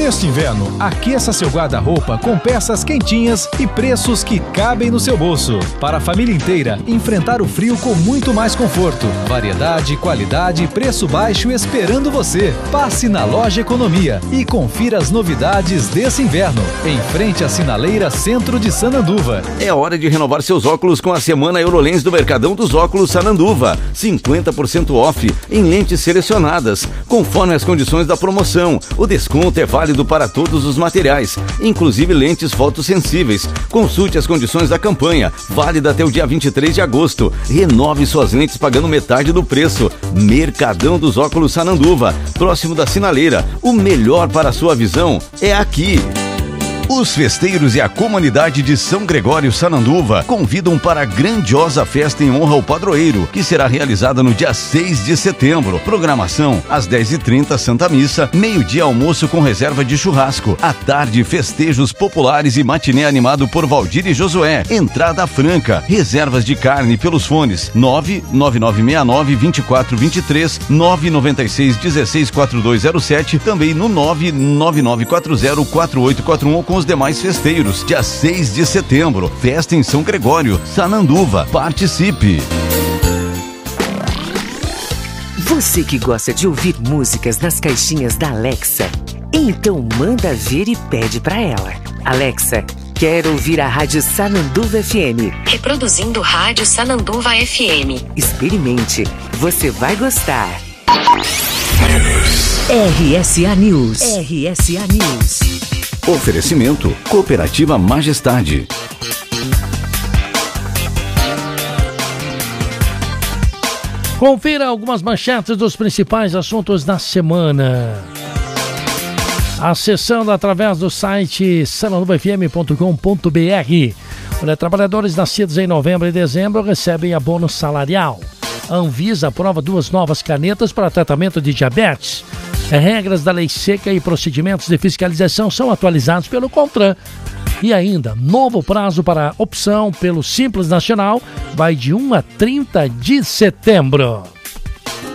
Neste inverno, aqueça seu guarda-roupa com peças quentinhas e preços que cabem no seu bolso. Para a família inteira, enfrentar o frio com muito mais conforto. Variedade, qualidade e preço baixo esperando você. Passe na Loja Economia e confira as novidades desse inverno. Em frente à Sinaleira Centro de Sananduva. É hora de renovar seus óculos com a Semana Eurolens do Mercadão dos Óculos Sananduva. 50% off em lentes selecionadas, conforme as condições da promoção. O desconto é válido para todos os materiais, inclusive lentes fotossensíveis. Consulte as condições da campanha, válida até o dia 23 de agosto. Renove suas lentes pagando metade do preço. Mercadão dos Óculos Sananduva, próximo da Sinaleira. O melhor para a sua visão é aqui. Os festeiros e a comunidade de São Gregório Sananduva convidam para a grandiosa festa em honra ao padroeiro, que será realizada no dia 6 de setembro. Programação, às 10h30, Santa Missa, meio-dia almoço com reserva de churrasco. À tarde, festejos populares e matiné animado por Valdir e Josué. Entrada franca, reservas de carne pelos fones 99969-2423, 996-164207, também no 99940-4841 com os demais festeiros. Dia 6 de setembro, festa em São Gregório, Sananduva. Participe! Você que gosta de ouvir músicas nas caixinhas da Alexa, então manda ver e pede pra ela. Alexa, quero ouvir a Rádio Sananduva FM. Reproduzindo Rádio Sananduva FM. Experimente, você vai gostar. RSA News. RSA News. Oferecimento Cooperativa Majestade. Confira algumas manchetes dos principais assuntos da semana. Acessando através do site sananduvafm.com.br. Olha, trabalhadores nascidos em novembro e dezembro recebem abono salarial. A Anvisa aprova 2 novas canetas para tratamento de diabetes. Regras da lei seca e procedimentos de fiscalização são atualizados pelo CONTRAN. E ainda, novo prazo para opção pelo Simples Nacional vai de 1 a 30 de setembro.